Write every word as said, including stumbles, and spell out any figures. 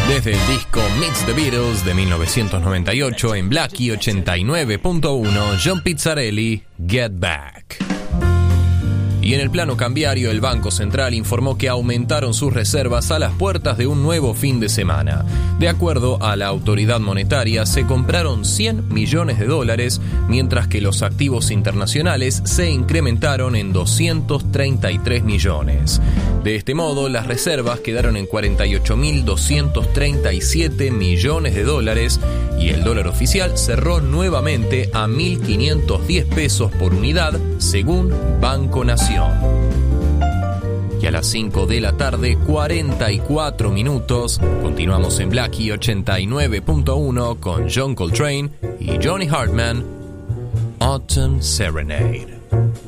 Desde el disco Meets the Beatles de mil novecientos noventa y ocho en Blackie ochenta y nueve punto uno, John Pizzarelli, Get Back. Y en el plano cambiario, el Banco Central informó que aumentaron sus reservas a las puertas de un nuevo fin de semana. De acuerdo a la autoridad monetaria, se compraron cien millones de dólares, mientras que los activos internacionales se incrementaron en doscientos treinta y tres millones. De este modo, las reservas quedaron en cuarenta y ocho mil doscientos treinta y siete millones de dólares y el dólar oficial cerró nuevamente a mil quinientos diez pesos por unidad, según Banco Nación. Y a las cinco de la tarde, cuarenta y cuatro minutos, continuamos en Blackie ochenta y nueve punto uno con John Coltrane y Johnny Hartman, Autumn Serenade.